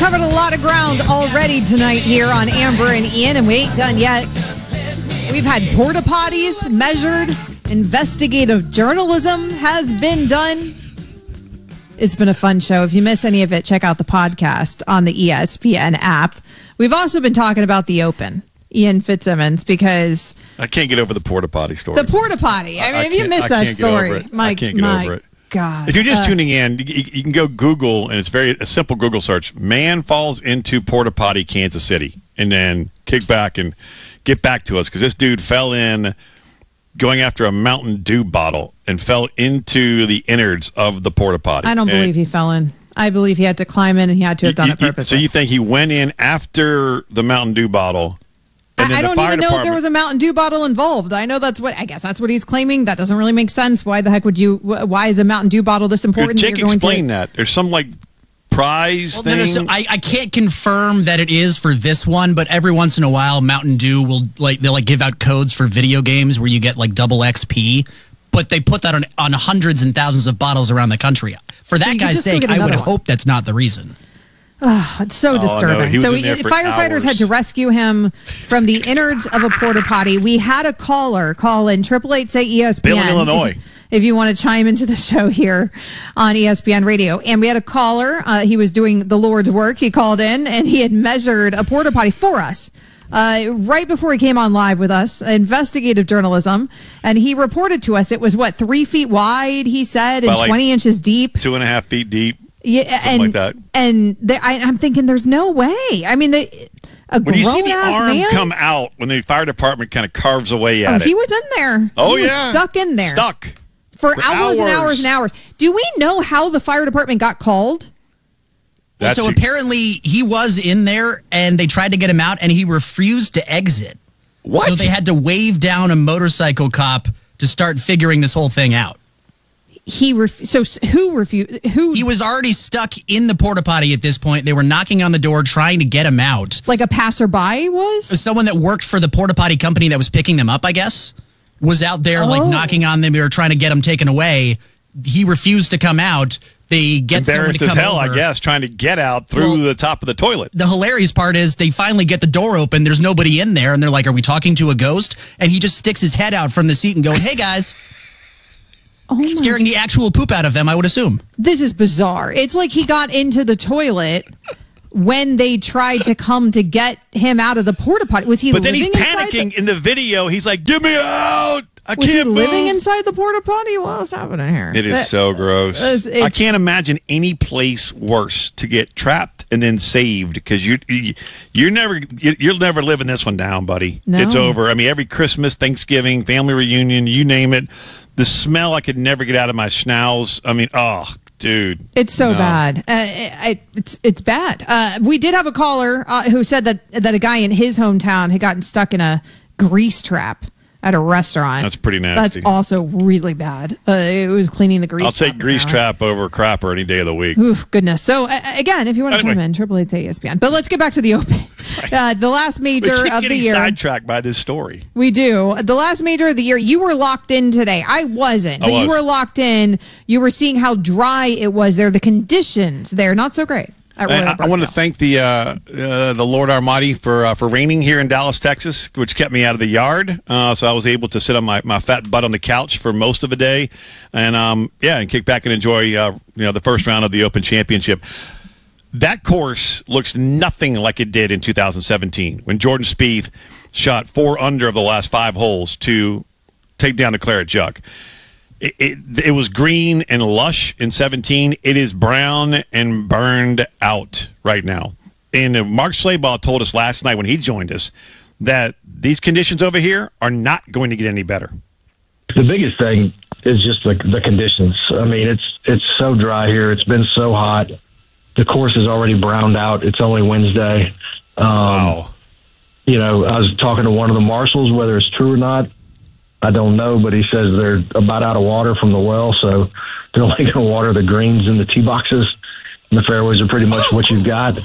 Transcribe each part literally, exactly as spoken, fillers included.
covered a lot of ground already tonight here on Amber and Ian, and we ain't done yet. We've had porta potties measured. Investigative journalism has been done. It's been a fun show. If you miss any of it, check out the podcast on the E S P N app. We've also been talking about the Open, Ian Fitzsimmons, because I can't get over the porta potty story. The porta potty. I mean, I if you missed that story, my, I can't get my over it. God. If you're just uh, tuning in, you, you can go Google, and it's very a simple Google search. Man falls into porta potty, Kansas City, and then kick back and get back to us because this dude fell in going after a Mountain Dew bottle and fell into the innards of the porta potty. I don't and believe he fell in. I believe he had to climb in and he had to have done you, it purposely. So you think he went in after the Mountain Dew bottle? And I, I don't even know if there was a Mountain Dew bottle involved. I know that's what, I guess that's what he's claiming. That doesn't really make sense. Why the heck would you, why is a Mountain Dew bottle this important? Jake, you're going explain to, that. There's some like prize well, thing. No, no, so I, I can't confirm that it is for this one, but every once in a while, Mountain Dew will like, they'll like give out codes for video games where you get like double X P. But they put that on, on hundreds and thousands of bottles around the country. For that so guy's sake, I would one. hope that's not the reason. Oh, it's so oh, disturbing. No, so we, firefighters hours. had to rescue him from the innards of a porta potty. We had a caller call in triple eight say E S P N. Bill in Illinois. If, if you want to chime into the show here on E S P N Radio. And we had a caller. Uh, he was doing the Lord's work. He called in and he had measured a porta potty for us. Uh, right before he came on live with us, investigative journalism, and he reported to us it was what three feet wide. He said and like twenty inches deep, two and a half feet deep. Yeah, and like that. and they, I, I'm thinking there's no way. I mean, they, a when you see the arm man, come out when the fire department kind of carves away at oh, it, he was in there. Oh he yeah, was stuck in there, stuck for, for hours, hours and hours and hours. Do we know how the fire department got called? Well, so apparently he was in there and they tried to get him out and he refused to exit. What? So they had to wave down a motorcycle cop to start figuring this whole thing out. He ref- so who refused? Who he was already stuck in the porta potty at this point. They were knocking on the door trying to get him out. Like a passerby was? Someone that worked for the porta potty company that was picking them up, I guess, was out there oh. like knocking on them. They were trying to get him taken away. He refused to come out. They get someone to come as hell, over. I guess, trying to get out through well, the top of the toilet. The hilarious part is they finally get the door open. There's nobody in there, and they're like, "Are we talking to a ghost?" And he just sticks his head out from the seat and going, "Hey guys." Oh scaring the actual poop out of them, I would assume. This is bizarre. It's like he got into the toilet when they tried to come to get him out of the porta potty. Was he? But then living he's panicking the- in the video. He's like, "Get me out! I was can't he living move." inside the porta potty? What's happening here? It is that, so gross. It's, it's, I can't imagine any place worse to get trapped and then saved because you, you you're never you'll never living this one down, buddy. No. It's over. I mean, every Christmas, Thanksgiving, family reunion, you name it. The smell I could never get out of my schnauz. I mean, oh, dude. It's so no. bad. Uh, it, it's it's bad. Uh, we did have a caller uh, who said that, that a guy in his hometown had gotten stuck in a grease trap at a restaurant. That's pretty nasty. That's also really bad. Uh, it was cleaning the grease I'll trap. take grease trap over crapper any day of the week. Oof, goodness. So, uh, again, if you want to anyway. chime in, triple eight E S P N. But let's get back to the Open. Uh, the last major we keep of the getting year. sidetracked by this story. We do. The last major of the year, you were locked in today. I wasn't, but I was. you were locked in. You were seeing how dry it was there. The conditions there, not so great. I, I want to thank the uh, uh, the Lord Almighty for uh, for raining here in Dallas, Texas, which kept me out of the yard. Uh, so I was able to sit on my, my fat butt on the couch for most of the day, and um, yeah, and kick back and enjoy uh, you know the first round of the Open Championship. That course looks nothing like it did in two thousand seventeen when Jordan Spieth shot four under of the last five holes to take down the Claret Jug. It, it, it was green and lush in seventeen. It is brown and burned out right now. And uh, Mark Schlabach told us last night when he joined us that these conditions over here are not going to get any better. The biggest thing is just the, the conditions. I mean, it's it's so dry here. It's been so hot. The course is already browned out. It's only Wednesday. Um, wow. You know, I was talking to one of the marshals, whether it's true or not, I don't know, but he says they're about out of water from the well, so they're only going to water the greens in the tee boxes. And the fairways are pretty much what you've got.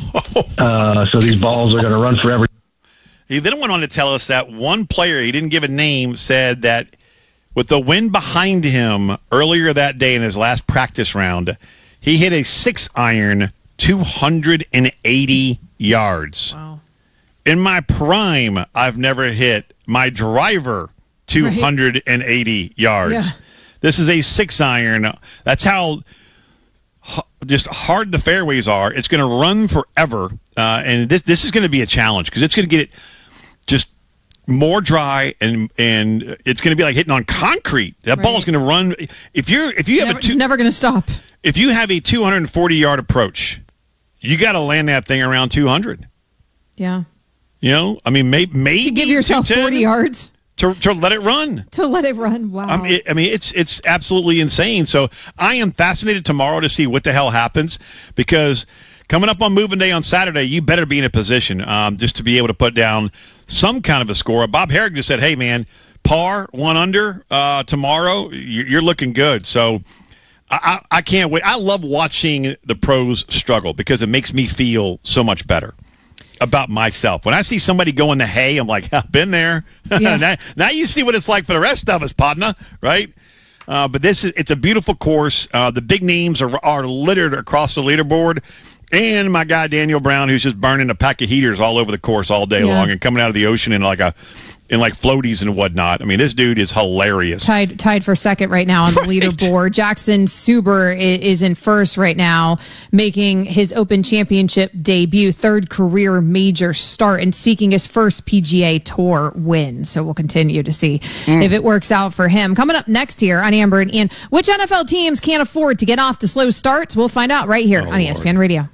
Uh, so these balls are going to run forever. He then went on to tell us that one player, he didn't give a name, said that with the wind behind him earlier that day in his last practice round, he hit a six iron two hundred eighty yards. Wow. In my prime, I've never hit my driver two hundred eighty right. yards. Yeah. This is a six iron. That's how just hard the fairways are. It's going to run forever, uh, and this this is going to be a challenge because it's going to get it just more dry, and and it's going to be like hitting on concrete. That right. ball is going to run. If you're if you have never, a two, it's never going to stop. If you have a two hundred forty yard approach, you got to land that thing around two hundred. Yeah. You know, I mean, may, maybe you give yourself forty yards. To, to let it run. To let it run, wow. I mean, it, I mean, it's it's absolutely insane. So I am fascinated tomorrow to see what the hell happens, because coming up on moving day on Saturday, you better be in a position um, just to be able to put down some kind of a score. Bob Herrick just said, hey, man, par, one under uh, tomorrow, you're looking good. So I, I, I can't wait. I love watching the pros struggle because it makes me feel so much better about myself. When I see somebody go in the hay, I'm like, I've been there. Yeah. now, now you see what it's like for the rest of us, partner, right? Uh, but this is it's a beautiful course. Uh, the big names are, are littered across the leaderboard. And my guy, Daniel Brown, who's just burning a pack of heaters all over the course all day yeah. long and coming out of the ocean in like a in like floaties and whatnot. I mean, this dude is hilarious. Tied tied for second right now on the right. leaderboard. Jackson Suber is in first right now, making his Open Championship debut, third career major start, and seeking his first P G A Tour win. So we'll continue to see mm. if it works out for him. Coming up next here on Amber and Ian, which N F L teams can't afford to get off to slow starts? We'll find out right here oh, on Lord. E S P N Radio.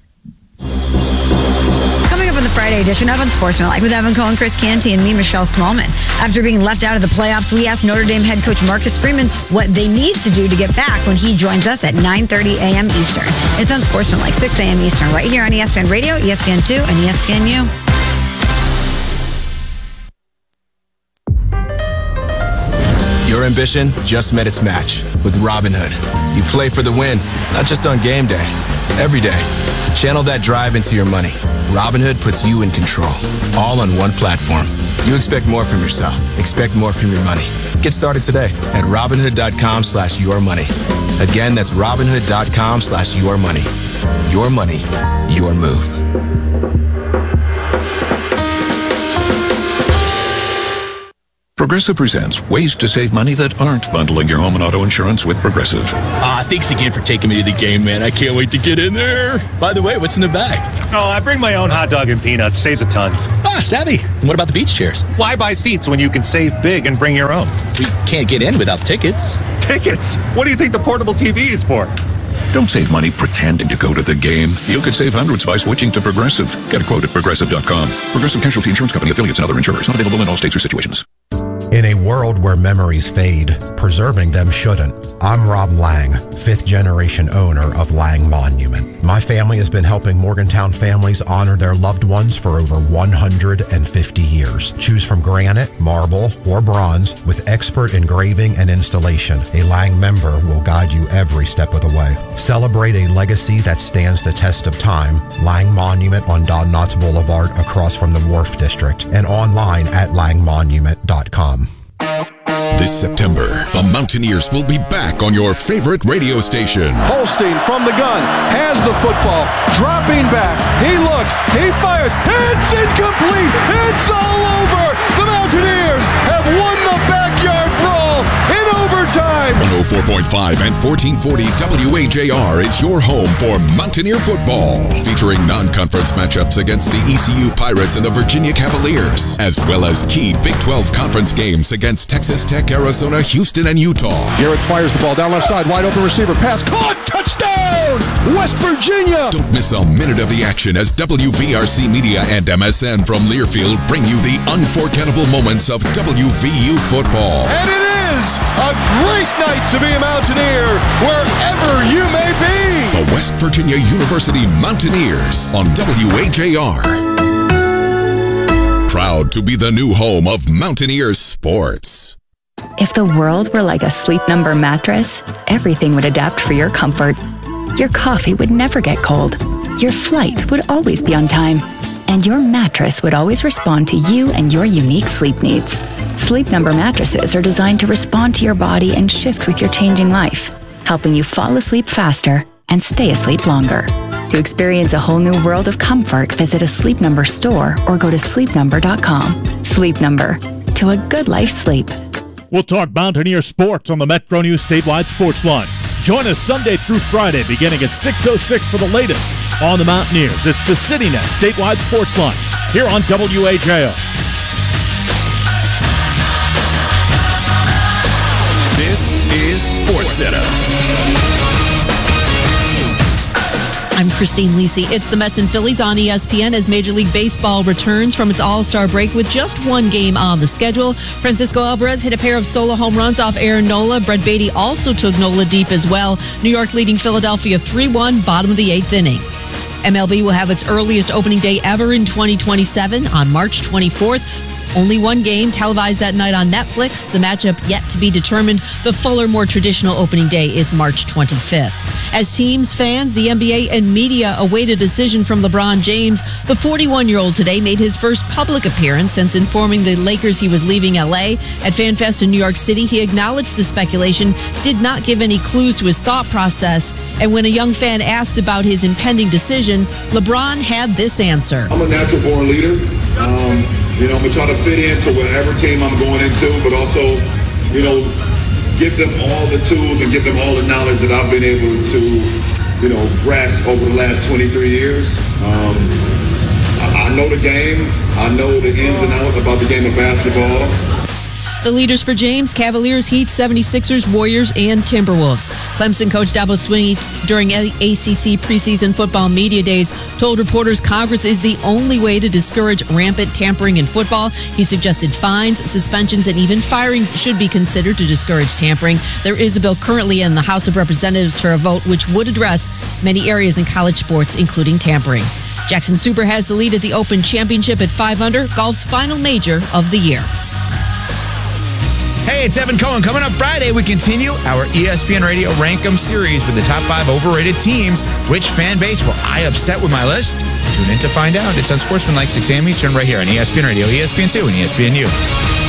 Coming up on the Friday edition of Unsportsmanlike with Evan Cohen, Chris Canty, and me, Michelle Smallman. After being left out of the playoffs, we asked Notre Dame head coach Marcus Freeman what they need to do to get back when he joins us at nine thirty a.m. Eastern. It's Unsportsmanlike, six a.m. Eastern, right here on E S P N Radio, E S P N two, and E S P N U. Your ambition just met its match with Robinhood. You play for the win, not just on game day, every day. Channel that drive into your money. Robinhood puts you in control, all on one platform. You expect more from yourself. Expect more from your money. Get started today at Robinhood.com slash your money. Again, that's Robinhood.com slash your money. Your money, your move. Progressive presents ways to save money that aren't bundling your home and auto insurance with Progressive. Ah, thanks again for taking me to the game, man. I can't wait to get in there. By the way, what's in the bag? Oh, I bring my own hot dog and peanuts. Saves a ton. Ah, savvy. And what about the beach chairs? Why buy seats when you can save big and bring your own? We can't get in without tickets. Tickets? What do you think the portable T V is for? Don't save money pretending to go to the game. You could save hundreds by switching to Progressive. Get a quote at Progressive dot com. Progressive Casualty Insurance Company, affiliates, and other insurers. Not available in all states or situations. In a world where memories fade, preserving them shouldn't. I'm Rob Lang, fifth generation owner of Lang Monument. My family has been helping Morgantown families honor their loved ones for over one hundred fifty years. Choose from granite, marble, or bronze with expert engraving and installation. A Lang member will guide you every step of the way. Celebrate a legacy that stands the test of time. Lang Monument on Don Knotts Boulevard across from the Wharf District and online at lang monument dot com. This September, the Mountaineers will be back on your favorite radio station. Holstein from the gun, has the football, dropping back, he looks, he fires, it's incomplete, it's all over! The Mountaineers have won the backyard brawl in overtime! one oh four point five and fourteen forty W A J R is your home for Mountaineer football, featuring non-conference matchups against the E C U Pirates and the Virginia Cavaliers, as well as key Big twelve conference games against Texas Tech, Arizona, Houston, and Utah. Garrett fires the ball down left side, wide open receiver, pass, caught, touchdown, West Virginia! Don't miss a minute of the action as W V R C Media and M S N from Learfield bring you the unforgettable moments of W V U football. And it is a great night to be a Mountaineer, wherever you may be! The West Virginia University Mountaineers on W A J R. Proud to be the new home of Mountaineers sports. If the world were like a Sleep Number mattress, everything would adapt for your comfort. Your coffee would never get cold. Your flight would always be on time. And your mattress would always respond to you and your unique sleep needs. Sleep Number mattresses are designed to respond to your body and shift with your changing life, helping you fall asleep faster and stay asleep longer. To experience a whole new world of comfort, visit a Sleep Number store or go to sleep number dot com. Sleep Number. To a good life sleep. We'll talk Mountaineer sports on the Metro News Statewide Sports Line. Join us Sunday through Friday beginning at six oh six for the latest on the Mountaineers. It's the CityNet Statewide Sports Line here on W A J O. This is SportsCenter. I'm Christine Lisi. It's the Mets and Phillies on E S P N as Major League Baseball returns from its All-Star break with just one game on the schedule. Francisco Alvarez hit a pair of solo home runs off Aaron Nola. Brett Beatty also took Nola deep as well. New York leading Philadelphia three one, bottom of the eighth inning. M L B will have its earliest opening day ever in twenty twenty-seven on March twenty-fourth. Only one game televised that night on Netflix. The matchup yet to be determined. The fuller, more traditional opening day is March twenty-fifth. As teams, fans, the N B A, and media await a decision from LeBron James, the forty-one-year-old today made his first public appearance since informing the Lakers he was leaving L A. At FanFest in New York City, he acknowledged the speculation, did not give any clues to his thought process, and when a young fan asked about his impending decision, LeBron had this answer. I'm a natural-born leader. Um, you know, I'm going to try to fit into whatever team I'm going into, but also, you know, give them all the tools and give them all the knowledge that I've been able to, you know, grasp over the last twenty-three years. Um, I, I know the game. I know the ins and outs about the game of basketball. The leaders for James: Cavaliers, Heat, seventy-sixers, Warriors, and Timberwolves. Clemson coach Dabo Swinney during A C C preseason football media days told reporters Congress is the only way to discourage rampant tampering in football. He suggested fines, suspensions, and even firings should be considered to discourage tampering. There is a bill currently in the House of Representatives for a vote which would address many areas in college sports, including tampering. Jackson Super has the lead at the Open Championship at five under, golf's final major of the year. Hey, it's Evan Cohen. Coming up Friday, we continue our E S P N Radio Rank 'em series with the top five overrated teams. Which fan base will I upset with my list? Tune in to find out. It's on Sportsman like six a.m. Eastern right here on E S P N Radio, E S P N two, and E S P N U.